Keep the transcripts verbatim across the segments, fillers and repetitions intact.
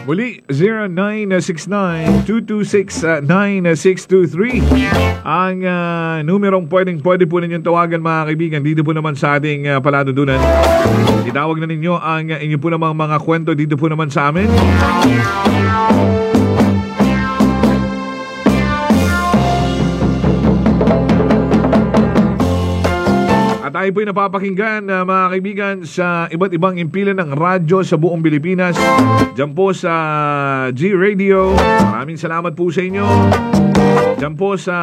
Muli, zero nine six nine two two six nine six two three ang uh, numerong pwedeng pwede po ninyong tawagan mga kaibigan dito po naman sa ating uh, palatuntunan. Itawag na ninyo ang uh, inyo po namang mga kwento dito po naman sa amin. At tayo po'y napapakinggan uh, mga kaibigan sa iba't ibang impilan ng radyo sa buong Pilipinas. Diyan po sa G Radio. Maraming salamat po sa inyo. Diyan po sa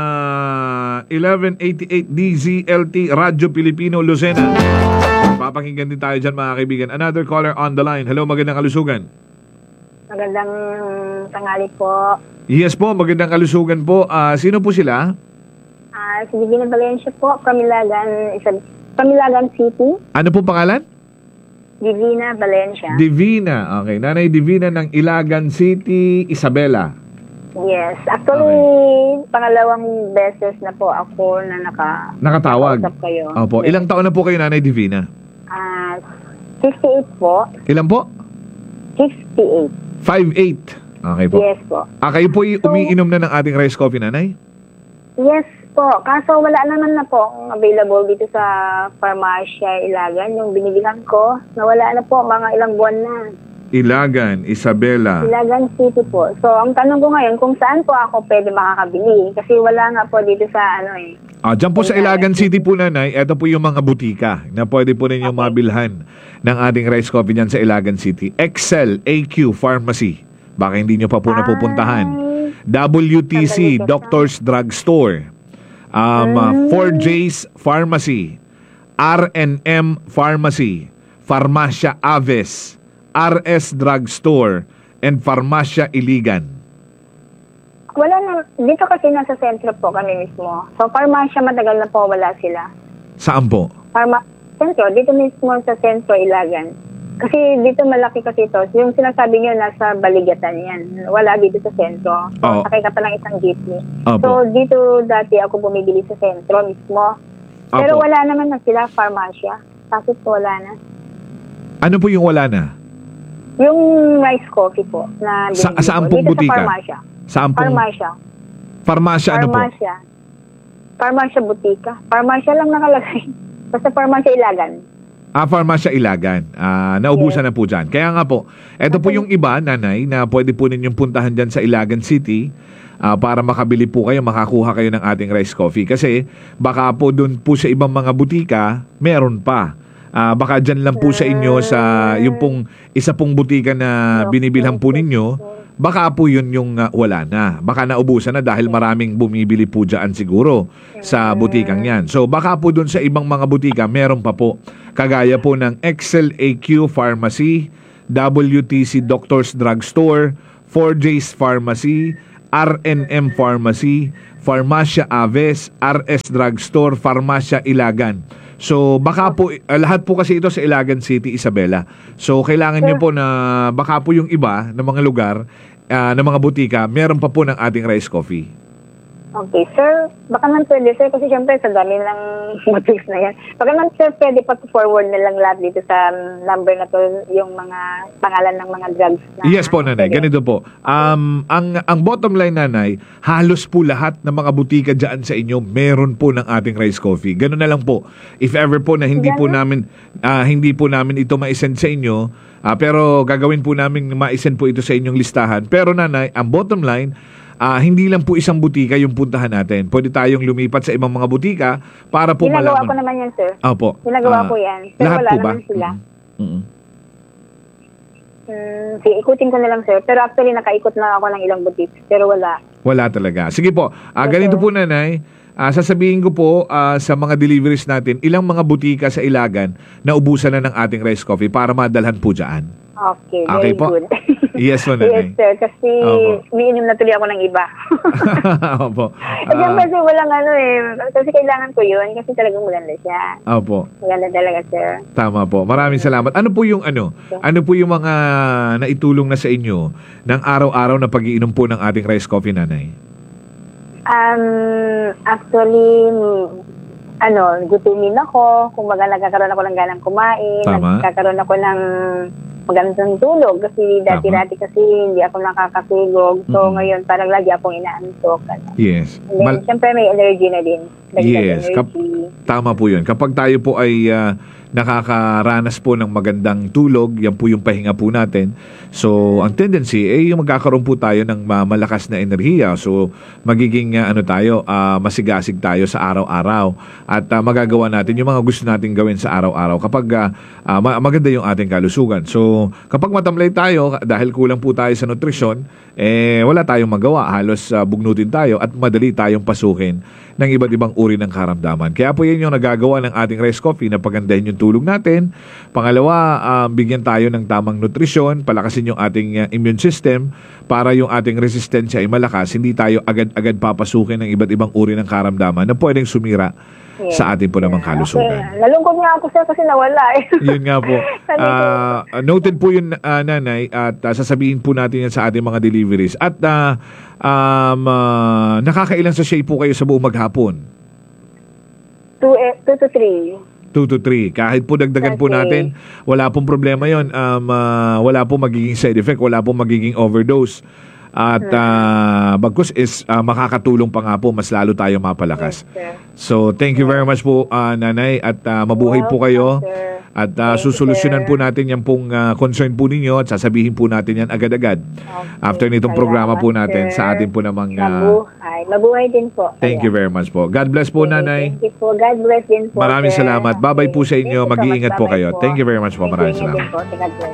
eleven eighty-eight D Z L T Radyo Pilipino Lucena. Papakinggan din tayo dyan mga kaibigan. Another caller on the line. Hello, magandang kalusugan. Magandang tanghali po. Yes po, magandang kalusugan po. Uh, sino po sila? Uh, si Divina Valencia po, Pamilagan, isa, Pamilagan City. Ano po pangalan? Divina Valencia. Divina, okay. Nanay Divina ng Ilagan City, Isabela. Yes. Actually, okay. Pangalawang beses na po ako na naka nakatawag. Kayo. Opo. Ilang taon na po kayo, Nanay Divina? Ah, uh, sixty-eight po. Ilan po? sixty-eight. five eight. Okay po. Yes po. Ah, kayo po so, umiinom na ng ating rice coffee, Nanay? Yes po. Kaso wala naman na po available dito sa Pharmacia Ilagan. Yung binibilan ko, nawala na po mga ilang buwan na. Ilagan, Isabela. Ilagan City po. So, ang tanong ko ngayon, kung saan po ako pwede makakabili? Kasi wala nga po dito sa ano eh. Ah, dyan po sa Ilagan City po, Nanay, ito po yung mga butika na pwede po ninyong okay. mabilhan ng ating rice coffee dyan sa Ilagan City. Excel A Q Pharmacy. Baka hindi nyo pa po napupuntahan. W T C Doctors Drug Store. Um, uh, four J's Pharmacy. R and M Pharmacy. Farmacia Aves. R S Drug Store. And Farmacia Iligan. Wala na. Dito kasi nasa sentro po kami mismo. So, Farmacia matagal na po wala sila. Saan po? Pharma sentro. Dito mismo sa sentro Ilagan. Kasi dito malaki kasi ito. Yung sinasabi nyo nasa Baligatan yan. Wala dito sa sentro. So, oh. sakay ka pa ng isang jeepney. Opo. So, dito dati ako bumibili sa sentro mismo. Pero Opo. wala naman na sila, Pharmacia. Bakit po wala na? Ano po yung wala na? Yung rice coffee po. Na sa, saan pong dito butika? Sa Pharmacia. Saan pong? Pharmacia. Pharmacia ano po? Pharmacia. Pharmacia butika. Pharmacia lang nakalagay. Basta Pharmacia Ilagan. Ah, Farmacia Ilagan. Ah, naubusan yes. na po dyan. Kaya nga po, eto po yung iba, Nanay, na pwede po ninyong puntahan dyan sa Ilagan City ah, para makabili po kayo, makakuha kayo ng ating rice coffee. Kasi baka po dun po sa ibang mga butika, meron pa. Ah, baka dyan lang po sa inyo sa yung pong isa pong butika na binibilhan po ninyo, baka po yun yung uh, wala na. Baka naubusan na dahil maraming bumibili po dyan siguro sa butikang yan. So baka po dun sa ibang mga butika, meron pa po. Kagaya po ng Excel A Q Pharmacy, W T C Doctors Drug Store, four J's Pharmacy, R and M Pharmacy, Farmacia Aves, R S Drug Store, Farmacia Ilagan. So baka po, uh, lahat po kasi ito sa Ilagan City, Isabela. So kailangan nyo po na baka po yung iba ng mga lugar, uh, ng mga butika, meron pa po ng ating rice coffee. Okay, sir. Baka man pwede, sir, kasi syempre sa dami ng boutiques na yan. Baka man, sir, pwede pa-forward na lang lahat dito sa number na to, yung mga pangalan ng mga drugs na... Yes po, Nanay. Pwede. Ganito po. Um, ang, ang bottom line, Nanay, halos po lahat ng mga butika dyan sa inyo, meron po ng ating rice coffee. Ganun na lang po. If ever po na hindi Ganun? po namin uh, hindi po namin ito ma-send sa inyo, uh, pero gagawin po namin ma-send po ito sa inyong listahan. Pero, Nanay, ang bottom line, Uh, hindi lang po isang butika yung puntahan natin. Pwede tayong lumipat sa ibang mga butika para po Ginagawa malaman. ko naman yan, sir. Opo. Ginagawa uh, ko yan. Pero lahat wala po ba? naman sila. Mm-hmm. Hmm, sige, ikutin ko na lang, sir. Pero actually, nakaikot na ako ng ilang boutiques. Pero wala. Wala talaga. Sige po. Uh, ganito po, Nanay. Uh, sasabihin ko po uh, sa mga deliveries natin, ilang mga butika sa Ilagan na ubusan na ng ating rice coffee para madalhan po dyan. Okay, okay very po? good. Yes po, Nanay. Yes, sir. Kasi umiinom na tuloy ako ng iba. Opo. Kasi uh, kasi walang ano eh. Kasi kailangan ko yun kasi talagang maganda siya. Opo. Maganda talaga, sir. Tama po. Maraming salamat. Ano po yung ano? Okay. Ano po yung mga naitulong na sa inyo ng araw-araw na pag-iinom po ng ating rice coffee, Nanay? Um, actually, ano, gutumin ako. Kung baga nagkakaroon ako ng ganang kumain. Tama. Nagkakaroon ako ng magandang tulog kasi dati-dati kasi hindi ako nakakatulog. So Mhm. ngayon parang lagi akong inaantok. Ano. Yes. And then, Mal- syempre may energy na din. Dagdag Yes, kap- energy. Tama po yun. Kapag tayo po ay ah, nakakaranas po ng magandang tulog, yan po yung pahinga po natin. So, ang tendency, eh, yung magkakaroon po tayo ng ma- malakas na enerhiya. So, magiging ah, ano tayo, ah, masigasig tayo sa araw-araw. At ah, magagawa natin yung mga gusto nating gawin sa araw-araw kapag ah, ah, ma- maganda yung ating kalusugan. So, kapag matamlay tayo, dahil kulang po tayo sa nutrisyon, eh, wala tayong magawa. Halos ah, bugnutin tayo at madali tayong pasukin ng iba't ibang uri ng karamdaman. Kaya po yan yung nagagawa ng ating Rice Coffee na pagandahin yung tulog natin. Pangalawa, ah, bigyan tayo ng tamang nutrisyon, palakasin yung ating ah, immune system para yung ating resistensya ay malakas. Hindi tayo agad-agad papasukin ng iba't ibang uri ng karamdaman na pwedeng sumira Yes. sa ating po namang kalusugan. Okay. Nalungkot nga ako sir kasi nawala eh. Yun nga po. Sabi ko- Ah, noted po yun, ah, nanay, at ah, sasabihin po natin yan sa ating mga deliveries. At ah, um, ah, nakakailan sa shake po kayo sa buong maghapon? two, eh, two to three. two to three. Kahit po dagdagan po Okay. natin, wala pong problema yon. Um, ah, wala pong magiging side effect, wala pong magiging overdose. At ah, bagkus is ah, makakatulong pa nga po, mas lalo tayo mapalakas. Yes, sir. So, thank you very much po, ah, nanay, at ah, mabuhay po kayo. Welcome, sir. At ah, Thank you, susolusyonan sir. po natin yan pong ah, concern po ninyo at sasabihin po natin yan agad-agad. Okay. After nitong programa po natin Salamat, sa sir. atin po namang... ah, Mabuhay. Mabuhay din po. thank you very much po. God bless po, nanay. Thank you po. God bless din po. Maraming sir. salamat. Bye-bye po sa Thank inyo. you so Mag-iingat much. po Bye-bye kayo. Thank you very much po. Thank Maraming you. salamat. Din po. God bless.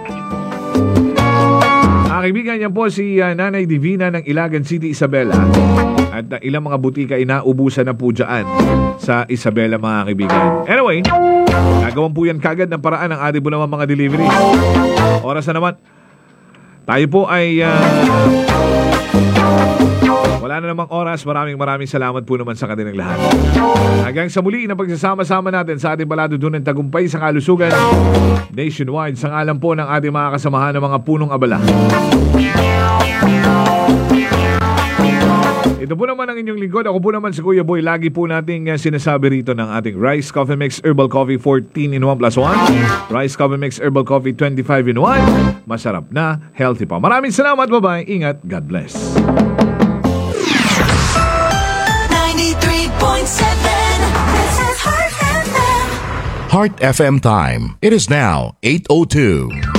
Ang kaibigan niya po si uh, Nanay Divina ng Ilagan City, Isabela. At uh, ilang mga butika inaubusan na po dyan sa Isabela, mga kaibigan. Anyway, gagawin po yan kagad ng paraan ng ating po naman mga delivery. Oras na naman. Tayo po ay... Uh, wala na namang oras. Maraming maraming salamat po naman sa kanilang lahat. Hanggang sa muli na pagsasama-sama natin sa ating palatuntunan tagumpay sa kalusugan nationwide sa ngalan po ng ating mga kasamahan ng mga punong abala. Ito po naman ang inyong lingkod. Ako po naman si Kuya Boy. Lagi po nating uh, sinasabi rito ng ating Rice Coffee Mix Herbal Coffee fourteen in one plus one. Rice Coffee Mix Herbal Coffee twenty-five in one. Masarap na, healthy pa. Maraming salamat. Bye-bye. Ingat. God bless. ninety-three point seven. This is Heart F M. Heart F M time. It is now eight oh two.